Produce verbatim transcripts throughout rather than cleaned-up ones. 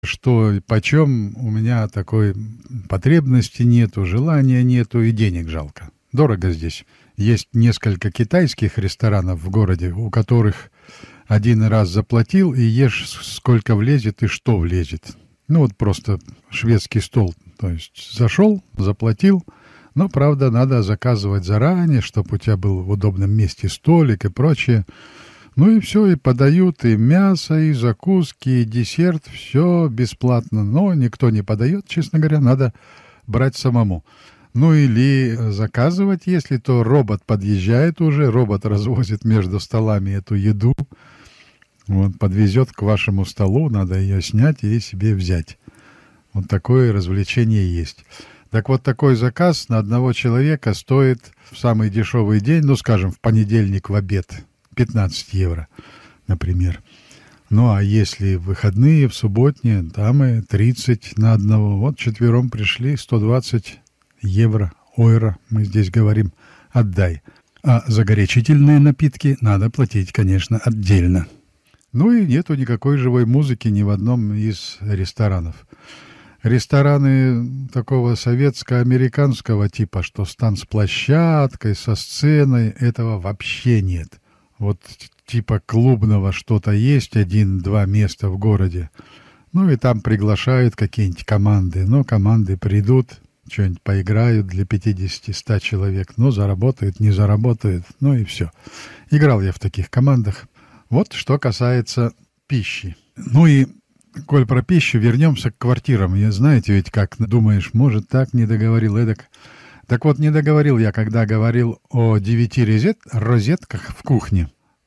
что почем, у меня такой потребности нету, желания нету и денег жалко. Дорого здесь. Есть несколько китайских ресторанов в городе, у которых один раз заплатил и ешь сколько влезет и что влезет. Ну вот просто шведский стол. То есть зашел, заплатил, но, правда, надо заказывать заранее, чтобы у тебя был в удобном месте столик и прочее. Ну и все, и подают и мясо, и закуски, и десерт, все бесплатно. Но никто не подает, честно говоря, надо брать самому. Ну или заказывать, если то робот подъезжает уже, робот развозит между столами эту еду, вот, подвезет к вашему столу, надо ее снять и себе взять. Вот такое развлечение есть. Так вот, такой заказ на одного человека стоит в самый дешевый день, ну, скажем, в понедельник в обед, пятнадцать евро, например. Ну, а если в выходные, в субботние, там и тридцать на одного. Вот четвером пришли, сто двадцать евро, ойро, мы здесь говорим, отдай. А за горячительные напитки надо платить, конечно, отдельно. Ну и нету никакой живой музыки ни в одном из ресторанов. Рестораны такого советско-американского типа, что с танцплощадкой, со сценой, этого вообще нет. Вот типа клубного что-то есть, один-два места в городе. Ну и там приглашают какие-нибудь команды. Но команды придут, что-нибудь поиграют для пятьдесят-сто человек. Ну, заработают, не заработают, ну и все. Играл я в таких командах. Вот что касается пищи. Ну и, коль про пищу, вернемся к квартирам. И знаете ведь как, думаешь, может так, не договорил, эдак. Так вот, не договорил я, когда говорил о девяти розет, розетках в кухне,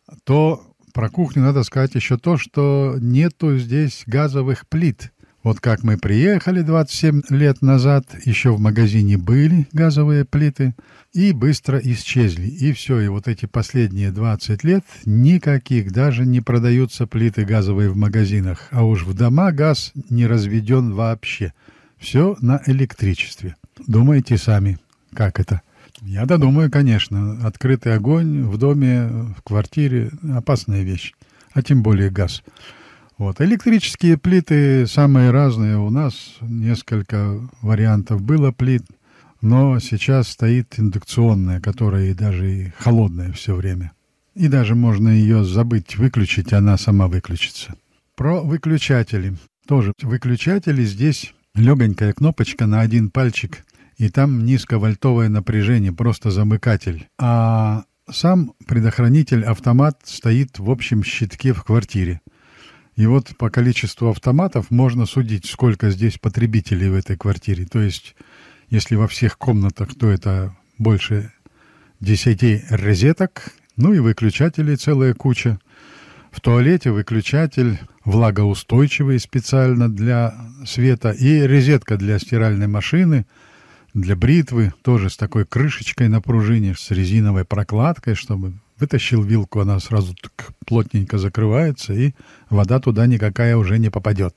то про кухню надо сказать еще то, что нету здесь газовых плит. Вот как мы приехали двадцать семь лет назад, еще в магазине были газовые плиты, и быстро исчезли. И все, и вот эти последние двадцать лет никаких, даже не продаются плиты газовые в магазинах, а уж в дома газ не разведен вообще. Все на электричестве. Думайте сами, как это? Я-то думаю, конечно, открытый огонь в доме, в квартире – опасная вещь, а тем более газ. Вот. Электрические плиты самые разные. У нас несколько вариантов было плит, но сейчас стоит индукционная, которая и даже и холодная все время. И даже можно ее забыть выключить, она сама выключится. Про выключатели. Тоже выключатели здесь легонькая кнопочка на один пальчик, и там низковольтовое напряжение, просто замыкатель. А сам предохранитель-автомат стоит в общем щитке в квартире. И вот по количеству автоматов можно судить, сколько здесь потребителей в этой квартире. То есть, если во всех комнатах, то это больше десяти розеток, ну и выключателей целая куча. В туалете выключатель влагоустойчивый специально для света и розетка для стиральной машины, для бритвы, тоже с такой крышечкой на пружине, с резиновой прокладкой, чтобы... Вытащил вилку, она сразу так плотненько закрывается, и вода туда никакая уже не попадет.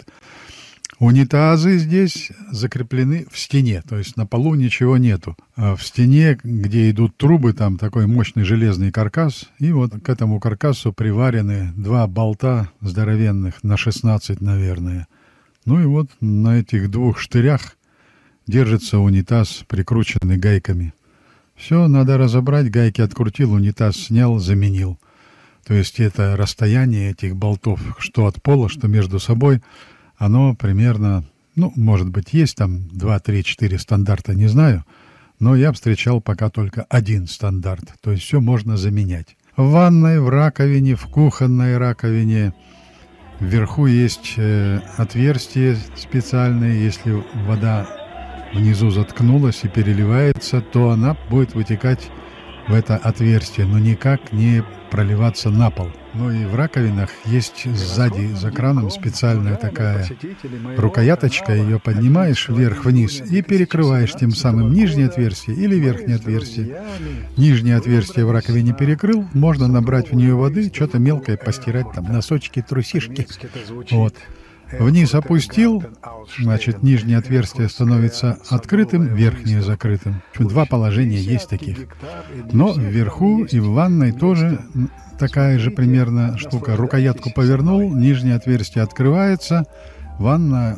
Унитазы здесь закреплены в стене, то есть на полу ничего нету. А в стене, где идут трубы, там такой мощный железный каркас, и вот к этому каркасу приварены два болта здоровенных, на шестнадцать, наверное. Ну и вот на этих двух штырях держится унитаз, прикрученный гайками. Все, надо разобрать, гайки открутил, унитаз снял, заменил. То есть это расстояние этих болтов, что от пола, что между собой, оно примерно, ну, может быть, есть там два, три, четыре стандарта, не знаю, но я встречал пока только один стандарт. То есть все можно заменять. В ванной, в раковине, в кухонной раковине. Вверху есть э, отверстие специальное, если вода внизу заткнулась и переливается, то она будет вытекать в это отверстие, но никак не проливаться на пол. Ну и в раковинах есть сзади за краном специальная такая рукояточка, ее поднимаешь вверх-вниз и перекрываешь тем самым нижнее отверстие или верхнее отверстие. Нижнее отверстие в раковине перекрыл, можно набрать в нее воды, что-то мелкое постирать, там носочки, трусишки. Вот. Вниз опустил, значит, нижнее отверстие становится открытым, верхнее закрытым. Два положения есть таких. Но вверху и в ванной тоже такая же примерно штука. Рукоятку повернул, нижнее отверстие открывается, Ванна